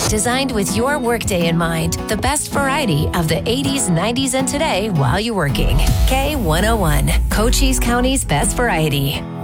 Designed with your workday in mind, the best variety of the 80s, 90s, and today while you're working. K101, Cochise County's best variety.